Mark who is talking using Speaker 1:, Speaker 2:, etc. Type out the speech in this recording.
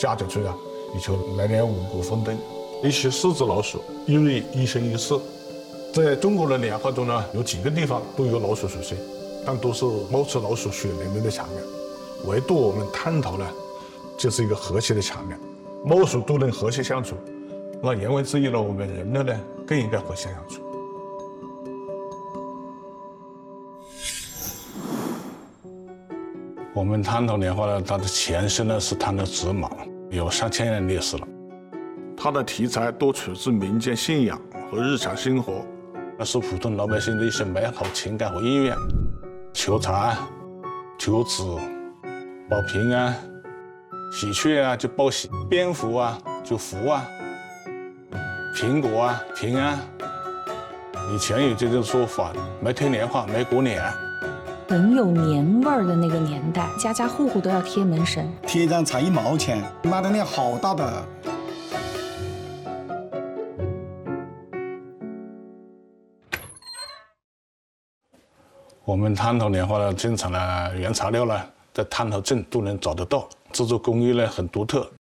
Speaker 1: 加进去啊，也就来年五谷丰登。一些狮子老鼠因为一生一世，在中国的年画中呢，有几个地方都有老鼠属性，但都是猫吃老鼠血淋淋的场面。唯独我们探讨呢，就是一个和谐的场面，猫鼠都能和谐相处，那言外之意呢，我们人类呢更应该和谐相处。我们探讨年画呢，它的前身呢是探讨纸马，有3000年历史了。它的题材多取自民间信仰和日常生活，那是普通老百姓的一些美好情感和意愿，求财、求子、保平安，喜鹊啊就报喜，蝙蝠啊就福啊，苹果啊平安。以前有这种说法，没贴年画没过年。
Speaker 2: 很有年味儿的那个年代，家家户户都要贴门神，
Speaker 3: 贴一张才1毛钱，妈的那好大的。
Speaker 1: 我们探讨年画呢，经常呢原材料呢，在探头镇都能找得到，制作工艺呢很独特，